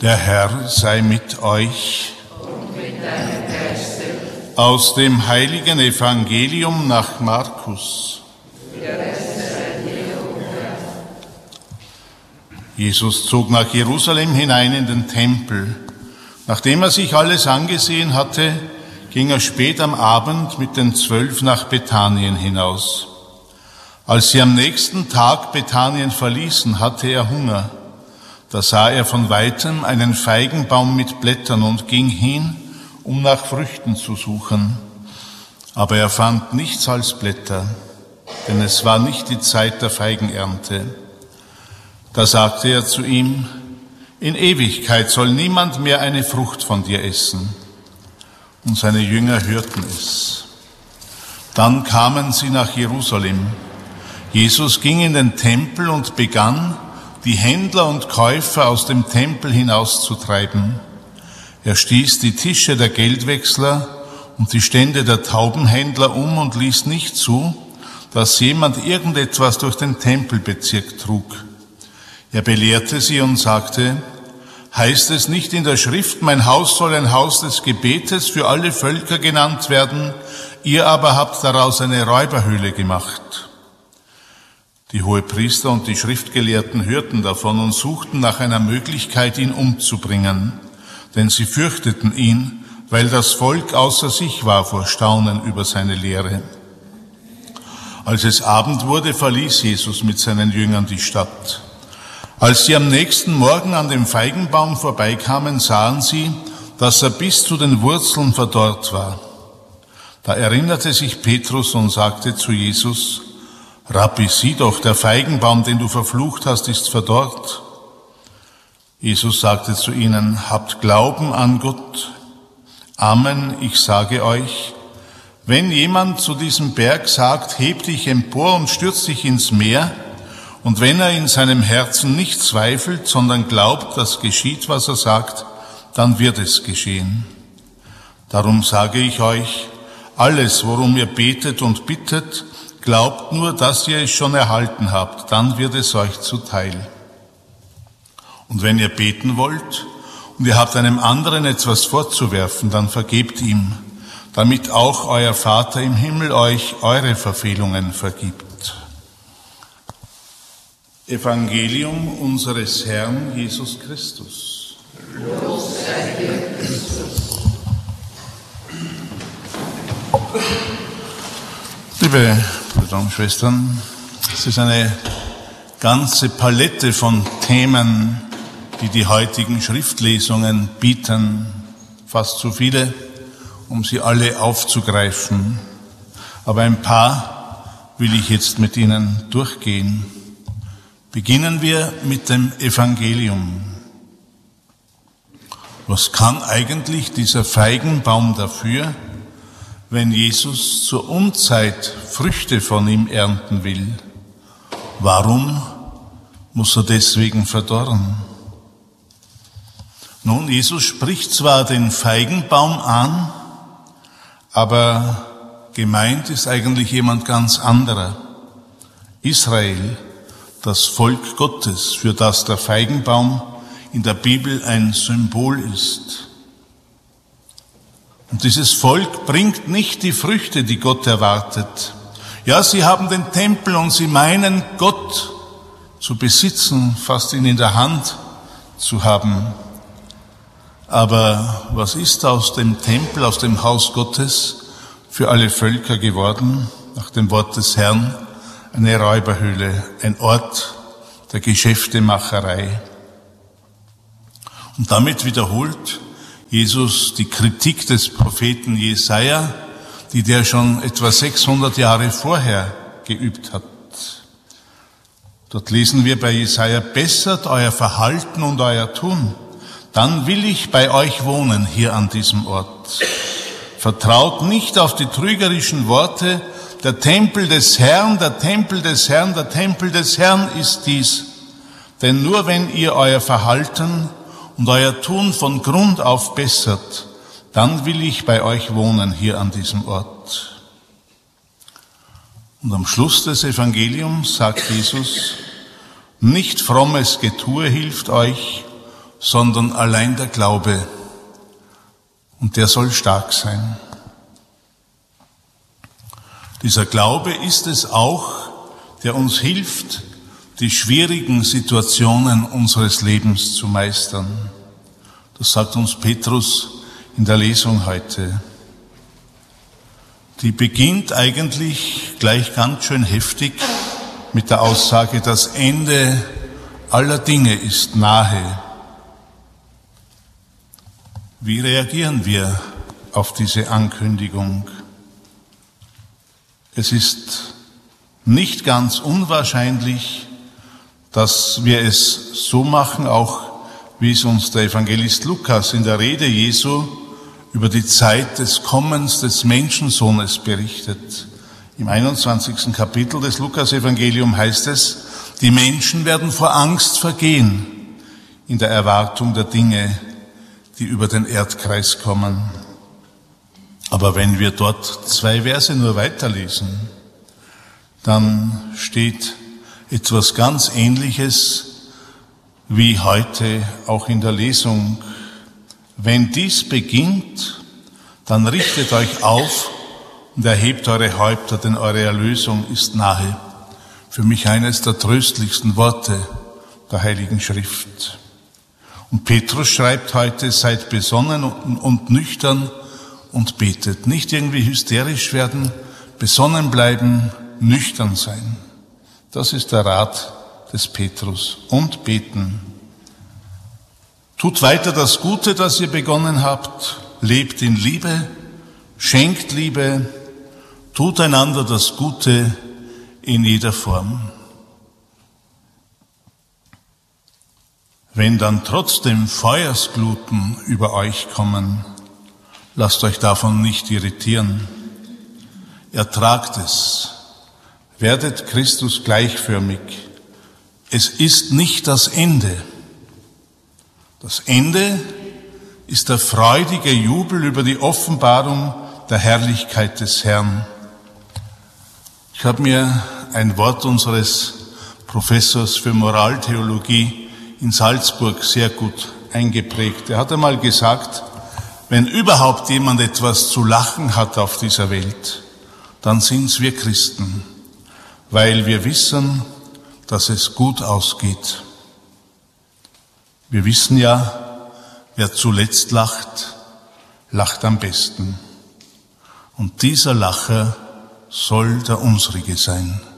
Der Herr sei mit euch. Und mit deinem Geiste. Aus dem heiligen Evangelium nach Markus. Der Rest sei dir, o Herr. Jesus zog nach Jerusalem hinein in den Tempel. Nachdem er sich alles angesehen hatte, ging er spät am Abend mit den 12 nach Bethanien hinaus. Als sie am nächsten Tag Bethanien verließen, hatte er Hunger. Da sah er von weitem einen Feigenbaum mit Blättern und ging hin, um nach Früchten zu suchen. Aber er fand nichts als Blätter, denn es war nicht die Zeit der Feigenernte. Da sagte er zu ihm: In Ewigkeit soll niemand mehr eine Frucht von dir essen. Und seine Jünger hörten es. Dann kamen sie nach Jerusalem. Jesus ging in den Tempel und begann, die Händler und Käufer aus dem Tempel hinauszutreiben. Er stieß die Tische der Geldwechsler und die Stände der Taubenhändler um und ließ nicht zu, dass jemand irgendetwas durch den Tempelbezirk trug. Er belehrte sie und sagte: Heißt es nicht in der Schrift, mein Haus soll ein Haus des Gebetes für alle Völker genannt werden, ihr aber habt daraus eine Räuberhöhle gemacht. Die Hohepriester und die Schriftgelehrten hörten davon und suchten nach einer Möglichkeit, ihn umzubringen, denn sie fürchteten ihn, weil das Volk außer sich war vor Staunen über seine Lehre. Als es Abend wurde, verließ Jesus mit seinen Jüngern die Stadt. Als sie am nächsten Morgen an dem Feigenbaum vorbeikamen, sahen sie, dass er bis zu den Wurzeln verdorrt war. Da erinnerte sich Petrus und sagte zu Jesus: Rabbi, sieh doch, der Feigenbaum, den du verflucht hast, ist verdorrt. Jesus sagte zu ihnen: Habt Glauben an Gott. Amen, ich sage euch, wenn jemand zu diesem Berg sagt, heb dich empor und stürz dich ins Meer, und wenn er in seinem Herzen nicht zweifelt, sondern glaubt, dass geschieht, was er sagt, dann wird es geschehen. Darum sage ich euch, alles, worum ihr betet und bittet, glaubt nur, dass ihr es schon erhalten habt, dann wird es euch zuteil. Und wenn ihr beten wollt und ihr habt einem anderen etwas vorzuwerfen, dann vergebt ihm, damit auch euer Vater im Himmel euch eure Verfehlungen vergibt. Evangelium unseres Herrn Jesus Christus. Los sei dir, Christus. Liebe Brüder und Schwestern, es ist eine ganze Palette von Themen, die die heutigen Schriftlesungen bieten, fast zu viele, um sie alle aufzugreifen. Aber ein paar will ich jetzt mit Ihnen durchgehen. Beginnen wir mit dem Evangelium. Was kann eigentlich dieser Feigenbaum dafür, wenn Jesus zur Unzeit Früchte von ihm ernten will? Warum muss er deswegen verdorren? Nun, Jesus spricht zwar den Feigenbaum an, aber gemeint ist eigentlich jemand ganz anderer. Israel, das Volk Gottes, für das der Feigenbaum in der Bibel ein Symbol ist. Und dieses Volk bringt nicht die Früchte, die Gott erwartet. Ja, sie haben den Tempel und sie meinen, Gott zu besitzen, fast ihn in der Hand zu haben. Aber was ist aus dem Tempel, aus dem Haus Gottes für alle Völker geworden? Nach dem Wort des Herrn: eine Räuberhöhle, ein Ort der Geschäftemacherei. Und damit wiederholt Jesus die Kritik des Propheten Jesaja, die der schon etwa 600 Jahre vorher geübt hat. Dort lesen wir bei Jesaja: Bessert euer Verhalten und euer Tun, dann will ich bei euch wohnen hier an diesem Ort. Vertraut nicht auf die trügerischen Worte: Der Tempel des Herrn, der Tempel des Herrn, der Tempel des Herrn ist dies. Denn nur wenn ihr euer Verhalten und euer Tun von Grund auf bessert, dann will ich bei euch wohnen hier an diesem Ort. Und am Schluss des Evangeliums sagt Jesus: Nicht frommes Getue hilft euch, sondern allein der Glaube. Und der soll stark sein. Dieser Glaube ist es auch, der uns hilft, die schwierigen Situationen unseres Lebens zu meistern. Das sagt uns Petrus in der Lesung heute. Die beginnt eigentlich gleich ganz schön heftig mit der Aussage, das Ende aller Dinge ist nahe. Wie reagieren wir auf diese Ankündigung? Es ist nicht ganz unwahrscheinlich, dass wir es so machen, auch wie es uns der Evangelist Lukas in der Rede Jesu über die Zeit des Kommens des Menschensohnes berichtet. Im 21. Kapitel des Lukas-Evangelium heißt es, die Menschen werden vor Angst vergehen in der Erwartung der Dinge, die über den Erdkreis kommen. Aber wenn wir dort 2 Verse nur weiterlesen, dann steht etwas ganz Ähnliches wie heute auch in der Lesung. Wenn dies beginnt, dann richtet euch auf und erhebt eure Häupter, denn eure Erlösung ist nahe. Für mich eines der tröstlichsten Worte der Heiligen Schrift. Und Petrus schreibt heute, seid besonnen und nüchtern und betet. Nicht irgendwie hysterisch werden, besonnen bleiben, nüchtern sein. Das ist der Rat des Petrus. Und beten. Tut weiter das Gute, das ihr begonnen habt. Lebt in Liebe, schenkt Liebe, tut einander das Gute in jeder Form. Wenn dann trotzdem Feuersgluten über euch kommen, lasst euch davon nicht irritieren. Ertragt es. Werdet Christus gleichförmig. Es ist nicht das Ende. Das Ende ist der freudige Jubel über die Offenbarung der Herrlichkeit des Herrn. Ich habe mir ein Wort unseres Professors für Moraltheologie in Salzburg sehr gut eingeprägt. Er hat einmal gesagt, wenn überhaupt jemand etwas zu lachen hat auf dieser Welt, dann sind's wir Christen, weil wir wissen, dass es gut ausgeht. Wir wissen ja, wer zuletzt lacht, lacht am besten. Und dieser Lacher soll der unsrige sein.